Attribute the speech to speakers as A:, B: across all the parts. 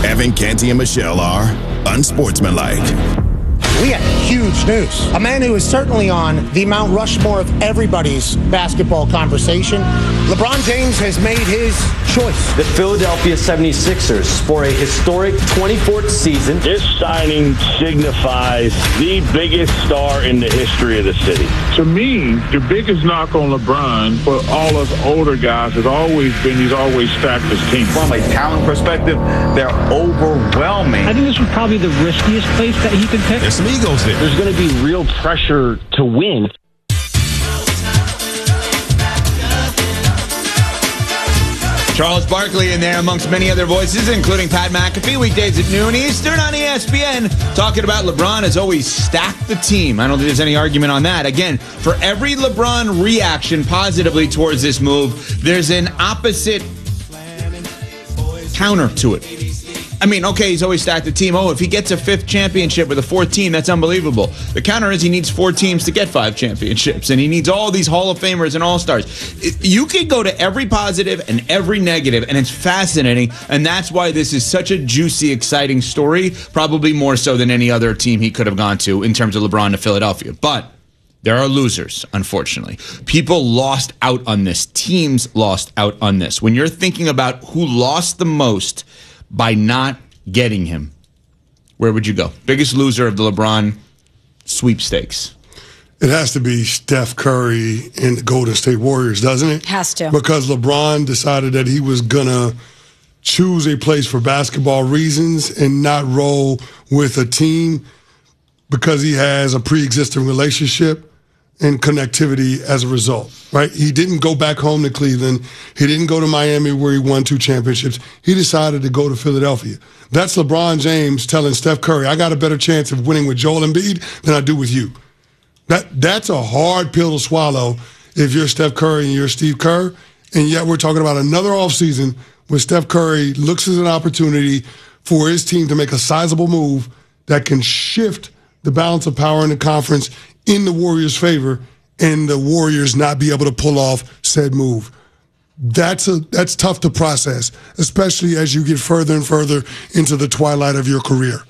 A: Evan, Canty, and Michelle are unsportsmanlike.
B: We have huge news. A man who is certainly on the Mount Rushmore of everybody's basketball conversation. LeBron James has made his choice.
C: The Philadelphia 76ers for a historic 24th season.
D: This signing signifies the biggest star in the history of the city.
E: To me, the biggest knock on LeBron for all us older guys has always been he's always stacked his team.
F: From a talent perspective, they're overwhelming.
G: I think this was probably the riskiest place that he could pick.
A: There's some egos there.
D: There's going to be real pressure to win.
H: Charles Barkley in there amongst many other voices, including Pat McAfee, weekdays at noon Eastern on ESPN, talking about LeBron has always stacked the team. I don't think there's any argument on that. Again, for every LeBron reaction positively towards this move, there's an opposite counter to it. I mean, okay, he's always stacked the team. Oh, if he gets a 5th championship with a 4th team, that's unbelievable. The counter is he needs 4 teams to get 5 championships, and he needs all these Hall of Famers and All-Stars. You could go to every positive and every negative, and it's fascinating, and that's why this is such a juicy, exciting story, probably more so than any other team he could have gone to in terms of LeBron to Philadelphia. But there are losers, unfortunately. People lost out on this. Teams lost out on this. When you're thinking about who lost the most by not getting him, where would you go? Biggest loser of the LeBron sweepstakes.
I: It has to be Steph Curry and the Golden State Warriors, doesn't it?
J: Has to.
I: Because LeBron decided that he was going to choose a place for basketball reasons and not roll with a team because he has a pre-existing relationship and connectivity as a result, right? He didn't go back home to Cleveland. He didn't go to Miami where he won 2 championships. He decided to go to Philadelphia. That's LeBron James telling Steph Curry, I got a better chance of winning with Joel Embiid than I do with you. That's a hard pill to swallow if you're Steph Curry and you're Steve Kerr. And yet we're talking about another offseason where Steph Curry looks as an opportunity for his team to make a sizable move that can shift the balance of power in the conference in the Warriors' favor, and the Warriors not be able to pull off said move. That's tough to process, especially as you get further and further into the twilight of your career.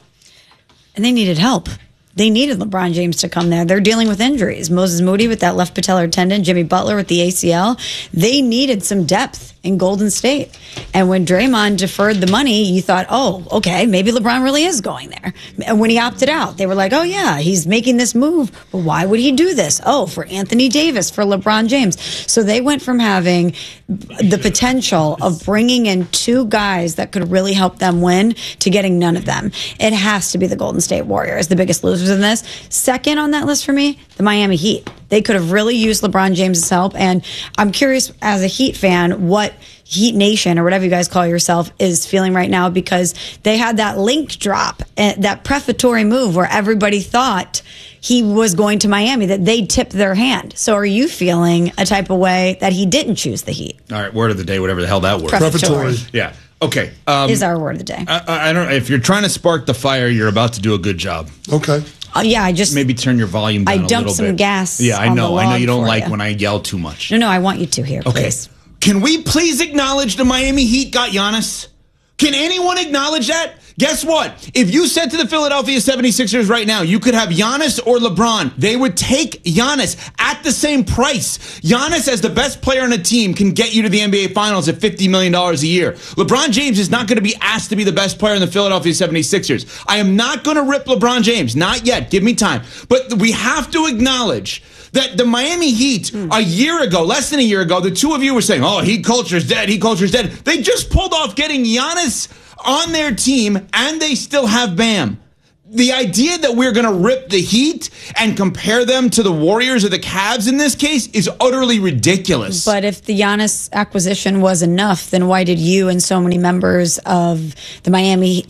J: And they needed help. They needed LeBron James to come there. They're dealing with injuries. Moses Moody with that left patellar tendon, Jimmy Butler with the ACL. They needed some depth in Golden State. And when Draymond deferred the money, you thought, oh, okay, maybe LeBron really is going there. And when he opted out, they were like, oh, yeah, he's making this move. But why would he do this? Oh, for Anthony Davis, for LeBron James. So they went from having the potential of bringing in 2 guys that could really help them win to getting none of them. It has to be the Golden State Warriors, the biggest losers in this. Second on that list for me, the Miami Heat. They could have really used LeBron James's help. And I'm curious, as a Heat fan, what Heat Nation, or whatever you guys call yourself, is feeling right now, because they had that link drop, that prefatory move where everybody thought he was going to Miami, that they tipped their hand. So are you feeling a type of way that he didn't choose the Heat?
H: All right, word of the day, whatever the hell that word.
J: Prefatory.
H: Yeah. Okay.
J: Is our word of the day.
H: I don't. If you're trying to spark the fire, you're about to do a good job.
I: Okay.
J: Yeah, I just
H: maybe turn your volume down a little bit.
J: I dumped some gas.
H: Yeah, I know. I know you don't like
J: you.
H: when I yell too much.
J: No, I want you to here, please.
H: Can we please acknowledge the Miami Heat got Giannis? Can anyone acknowledge that? Guess what? If you said to the Philadelphia 76ers right now, you could have Giannis or LeBron, they would take Giannis at the same price. Giannis, as the best player on a team, can get you to the NBA Finals at $50 million a year. LeBron James is not going to be asked to be the best player in the Philadelphia 76ers. I am not going to rip LeBron James. Not yet. Give me time. But we have to acknowledge that the Miami Heat, a year ago, less than a year ago, the two of you were saying, oh, Heat culture's dead, Heat culture's dead. They just pulled off getting Giannis on their team, and they still have Bam. The idea that we're going to rip the Heat and compare them to the Warriors or the Cavs in this case is utterly ridiculous.
J: But if the Giannis acquisition was enough, then why did you and so many members of the Miami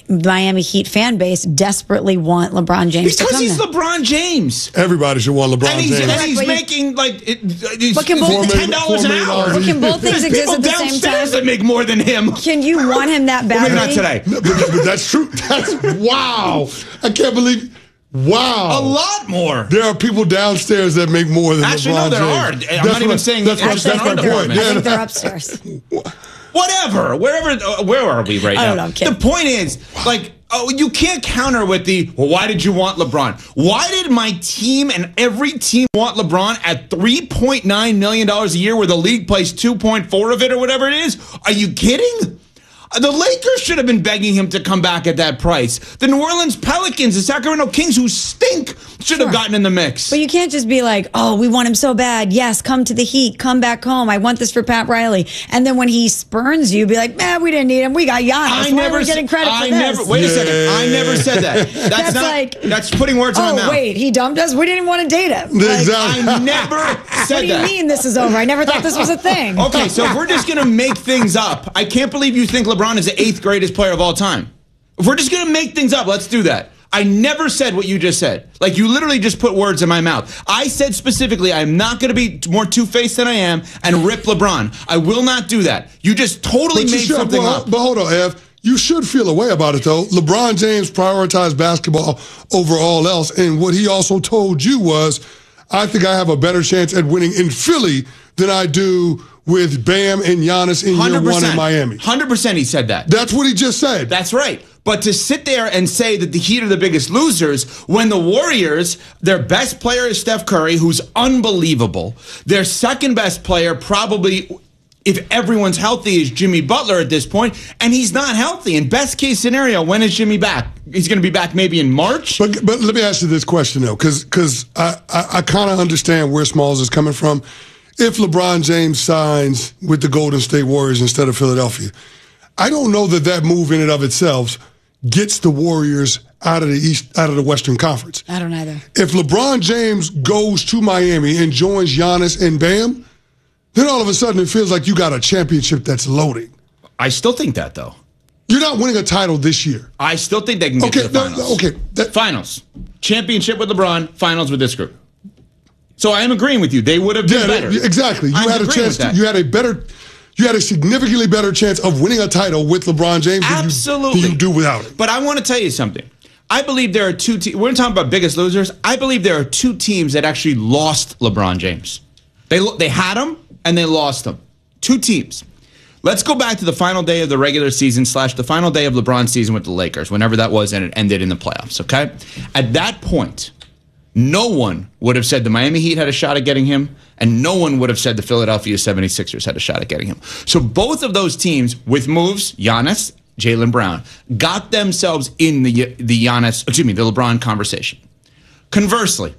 J: Heat fan base desperately want LeBron James to come
H: Because he's
J: there?
H: LeBron James.
I: Everybody should want LeBron James.
H: And he's making like $10 an hour.
J: But can both things
H: There's
J: exist
H: people
J: at the same
H: downstairs
J: time?
H: that make more than him.
J: Can you want him that badly?
H: Well, maybe not today.
I: But that's true. That's wow. I can't believe. Wow.
H: A lot more.
I: There are people downstairs that make more than
H: Actually,
I: LeBron
H: no, there
I: James.
H: are. I'm not even saying
I: that's my point.
J: I think they're upstairs.
H: Whatever. Where are we right now?
J: I don't know, I'm kidding.
H: The point is, you can't counter with why did you want LeBron? Why did my team and every team want LeBron at $3.9 million a year where the league plays 2.4 of it or whatever it is? Are you kidding? The Lakers should have been begging him to come back at that price. The New Orleans Pelicans, the Sacramento Kings, who stink, should have gotten in the mix.
J: But you can't just be like, oh, we want him so bad. Yes, come to the Heat. Come back home. I want this for Pat Riley. And then when he spurns you, be like, man, we didn't need him. We got Giannis. Why are we getting credit for this?
H: Wait a second. I never said that. That's putting words in my mouth.
J: Oh, wait, he dumped us? We didn't even want to date him.
I: Exactly.
H: I never said that.
J: What do you mean this is over? I never thought this was a thing.
H: Okay, so if we're just going to make things up, I can't believe you think LeBron is the 8th greatest player of all time. If we're just going to make things up, let's do that. I never said what you just said. Like, you literally just put words in my mouth. I said specifically, I'm not going to be more two-faced than I am and rip LeBron. I will not do that. You just totally made something up.
I: But hold on, Ev. You should feel a way about it, though. LeBron James prioritized basketball over all else. And what he also told you was, I think I have a better chance at winning in Philly than I do with Bam and Giannis in year 1 in Miami.
H: 100% he said that.
I: That's what he just said.
H: That's right. But to sit there and say that the Heat are the biggest losers when the Warriors, their best player is Steph Curry, who's unbelievable. Their second best player, probably, if everyone's healthy, is Jimmy Butler at this point, and he's not healthy. In best case scenario, when is Jimmy back? He's going to be back maybe in March?
I: But let me ask you this question, though, because I kind of understand where Smalls is coming from. If LeBron James signs with the Golden State Warriors instead of Philadelphia, I don't know that move in and of itself gets the Warriors out of the Western Conference.
J: I don't either.
I: If LeBron James goes to Miami and joins Giannis and Bam, then all of a sudden it feels like you got a championship that's loading.
H: I still think that, though.
I: You're not winning a title this year.
H: I still think they can get to the finals. Finals. Championship with LeBron, finals with this group. So I am agreeing with you. They would have been better.
I: Exactly. You had a chance. You had a significantly better chance of winning a title with LeBron James than you do without it.
H: But I want to tell you something. I believe there are two teams. We're talking about biggest losers. I believe there are two teams that actually lost LeBron James. They had him and they lost him. Two teams. Let's go back to the final day of the regular season / the final day of LeBron's season with the Lakers, whenever that was, and it ended in the playoffs, okay? At that point, no one would have said the Miami Heat had a shot at getting him, and no one would have said the Philadelphia 76ers had a shot at getting him. So both of those teams, with moves, Giannis, Jaylen Brown, got themselves in the LeBron conversation. Conversely,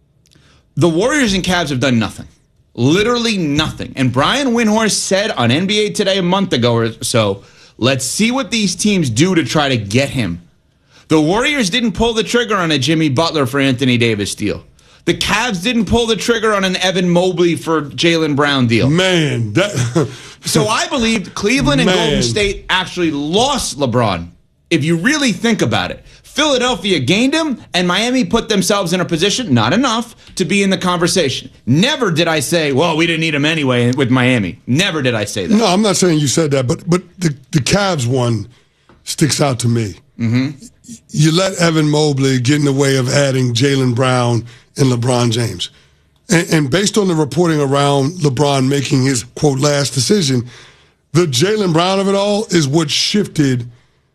H: the Warriors and Cavs have done nothing. Literally nothing. And Brian Windhorst said on NBA Today a month ago or so, let's see what these teams do to try to get him. The Warriors didn't pull the trigger on a Jimmy Butler for Anthony Davis deal. The Cavs didn't pull the trigger on an Evan Mobley for Jaylen Brown deal.
I: Man,
H: so I believe Cleveland and Golden State actually lost LeBron, if you really think about it. Philadelphia gained him, and Miami put themselves in a position, not enough, to be in the conversation. Never did I say, well, we didn't need him anyway with Miami. Never did I say that.
I: No, I'm not saying you said that, but the Cavs one sticks out to me.
H: Mm-hmm.
I: You let Evan Mobley get in the way of adding Jaylen Brown and LeBron James. And based on the reporting around LeBron making his, quote, last decision, the Jaylen Brown of it all is what shifted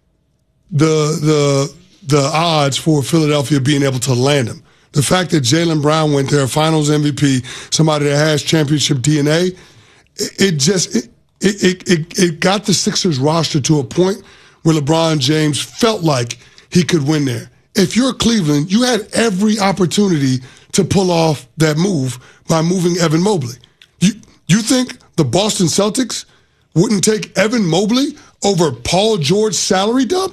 I: the odds for Philadelphia being able to land him. The fact that Jaylen Brown went there, finals MVP, somebody that has championship DNA, it got the Sixers roster to a point where LeBron James felt like he could win there. If you're Cleveland, you had every opportunity to pull off that move by moving Evan Mobley. You think the Boston Celtics wouldn't take Evan Mobley over Paul George's salary dump?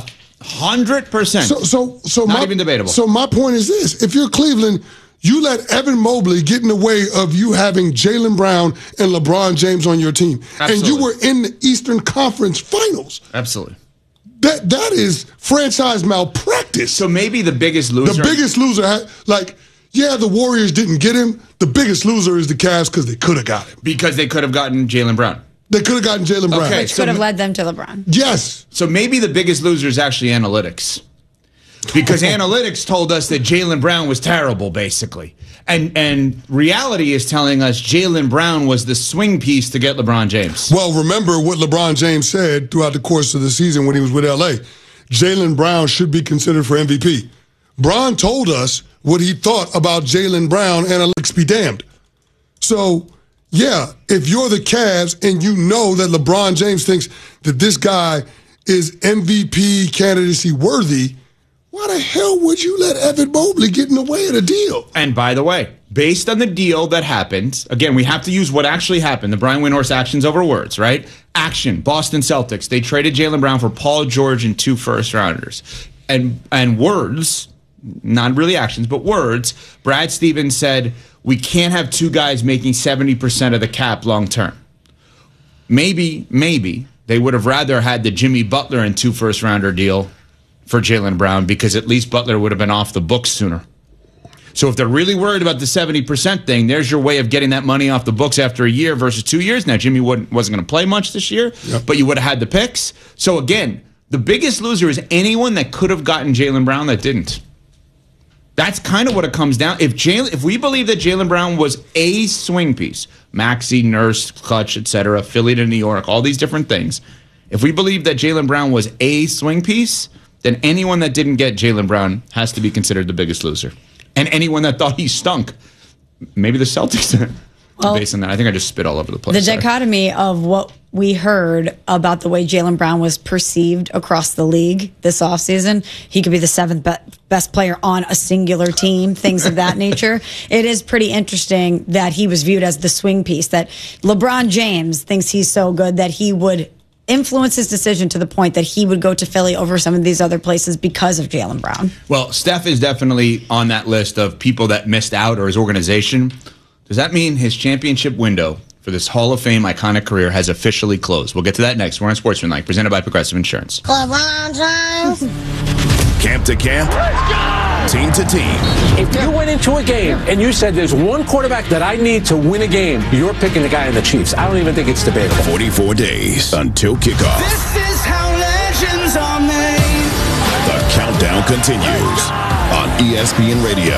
H: 100%.
I: So
H: not even debatable.
I: So my point is this. If you're Cleveland, you let Evan Mobley get in the way of you having Jaylen Brown and LeBron James on your team.
H: Absolutely.
I: And you were in the Eastern Conference Finals.
H: Absolutely.
I: That is franchise malpractice.
H: So maybe the biggest loser.
I: The biggest loser, the Warriors didn't get him. The biggest loser is the Cavs because they could have got him.
H: Because they could have gotten Jaylen Brown.
I: They could have gotten Jaylen Brown.
J: Which could have led them to LeBron.
I: Yes.
H: So maybe the biggest loser is actually analytics. because analytics told us that Jaylen Brown was terrible, basically. And reality is telling us Jaylen Brown was the swing piece to get LeBron James.
I: Well, remember what LeBron James said throughout the course of the season when he was with L.A. Jaylen Brown should be considered for MVP. Bron told us what he thought about Jaylen Brown, analytics be damned. So, yeah, if you're the Cavs and you know that LeBron James thinks that this guy is MVP candidacy worthy, why the hell would you let Evan Mobley get in the way of the deal?
H: And by the way, based on the deal that happened, again, we have to use what actually happened. The Brian Windhorst actions over words, right? Action, Boston Celtics. They traded Jaylen Brown for Paul George and 2 first-rounders. And words, not really actions, but words, Brad Stevens said, we can't have 2 guys making 70% of the cap long term. Maybe they would have rather had the Jimmy Butler and 2 first-rounder deal for Jaylen Brown, because at least Butler would have been off the books sooner. So if they're really worried about the 70% thing, there's your way of getting that money off the books after a year versus 2 years. Now, Jimmy wasn't going to play much this year, but you would have had the picks. So again, the biggest loser is anyone that could have gotten Jaylen Brown that didn't. That's kind of what it comes down. If we believe that Jaylen Brown was a swing piece, Maxey, Nurse, Clutch, etc., Philly to New York, all these different things. If we believe that Jaylen Brown was a swing piece, then anyone that didn't get Jaylen Brown has to be considered the biggest loser. And anyone that thought he stunk, maybe the Celtics. Based on that, I think I just spit all over the place.
J: The dichotomy of what we heard about the way Jaylen Brown was perceived across the league this offseason, he could be the 7th best player on a singular team, things of that nature. It is pretty interesting that he was viewed as the swing piece, that LeBron James thinks he's so good that he would influence his decision to the point that he would go to Philly over some of these other places because of Jaylen Brown.
H: Well, Steph is definitely on that list of people that missed out, or his organization. Does that mean his championship window for this Hall of Fame iconic career has officially closed? We'll get to that next. We're on Sportsmanlike, presented by Progressive Insurance.
A: Camp to camp, team to team.
K: If you went into a game and you said there's one quarterback that I need to win a game, you're picking the guy in the Chiefs. I don't even think it's debatable.
A: 44 days until kickoff.
L: This is how legends are made.
A: The countdown continues on ESPN Radio.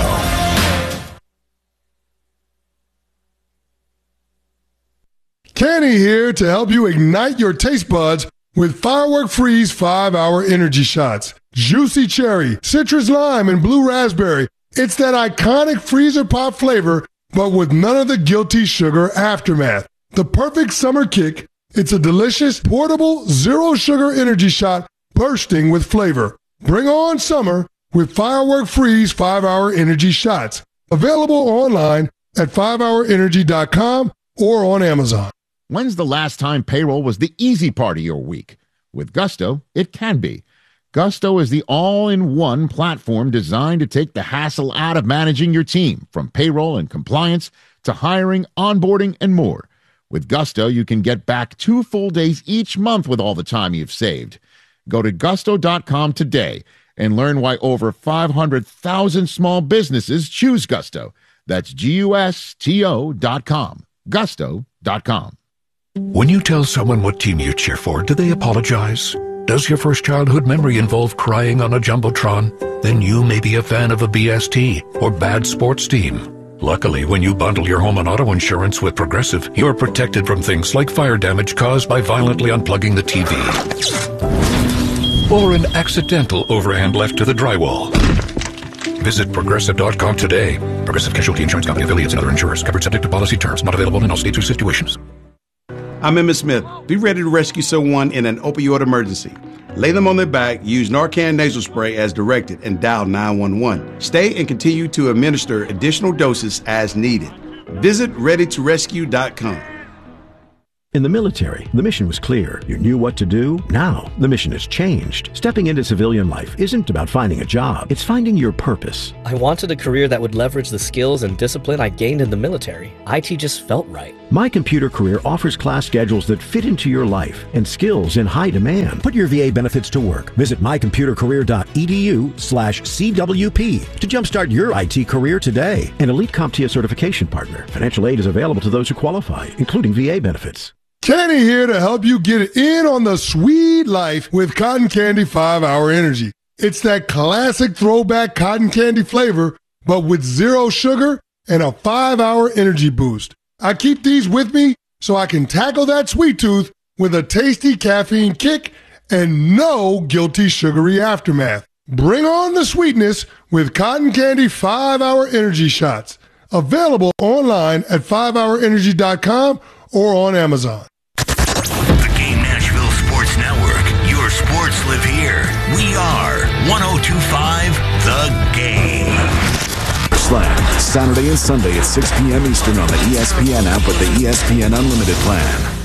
I: Kenny here to help you ignite your taste buds with Firework Freeze 5-Hour Energy Shots. Juicy cherry, citrus lime, and blue raspberry. It's that iconic freezer pop flavor, but with none of the guilty sugar aftermath. The perfect summer kick. It's a delicious, portable, zero-sugar energy shot bursting with flavor. Bring on summer with Firework Freeze 5-Hour Energy Shots. Available online at 5hourenergy.com or on Amazon.
M: When's the last time payroll was the easy part of your week? With Gusto, it can be. Gusto is the all-in-one platform designed to take the hassle out of managing your team, from payroll and compliance to hiring, onboarding, and more. With Gusto, you can get back 2 full days each month with all the time you've saved. Go to gusto.com today and learn why over 500,000 small businesses choose Gusto. That's GUSTO.com. Gusto.com.
N: When you tell someone what team you cheer for, do they apologize? Does your first childhood memory involve crying on a Jumbotron? Then you may be a fan of a BST or bad sports team. Luckily, when you bundle your home and auto insurance with Progressive, you're protected from things like fire damage caused by violently unplugging the TV or an accidental overhand left to the drywall. Visit Progressive.com today. Progressive Casualty Insurance Company, affiliates, and other insurers. Covered subject to policy terms. Not available in all states or situations.
O: I'm Emmitt Smith. Be ready to rescue someone in an opioid emergency. Lay them on their back, use Narcan nasal spray as directed, and dial 911. Stay and continue to administer additional doses as needed. Visit ReadyToRescue.com.
P: In the military, the mission was clear. You knew what to do. Now, the mission has changed. Stepping into civilian life isn't about finding a job. It's finding your purpose.
Q: I wanted a career that would leverage the skills and discipline I gained in the military. IT just felt right.
P: My Computer Career offers class schedules that fit into your life and skills in high demand. Put your VA benefits to work. Visit mycomputercareer.edu/CWP to jumpstart your IT career today. An elite CompTIA certification partner. Financial aid is available to those who qualify, including VA benefits.
I: Kenny here to help you get in on the sweet life with Cotton Candy 5-Hour Energy. It's that classic throwback cotton candy flavor, but with 0 sugar and a 5-hour energy boost. I keep these with me so I can tackle that sweet tooth with a tasty caffeine kick and no guilty sugary aftermath. Bring on the sweetness with Cotton Candy 5-hour energy shots. Available online at 5hourenergy.com or on Amazon.
R: The Game Nashville Sports Network. Your sports live here. We are 102.5 The Game.
S: Slam, Saturday and Sunday at 6 p.m. Eastern on the ESPN app with the ESPN Unlimited plan.